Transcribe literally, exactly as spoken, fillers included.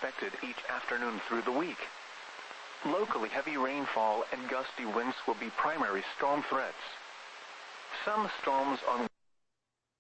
expected each afternoon through the week. Locally, heavy rainfall and gusty winds will be primary storm threats. Some storms on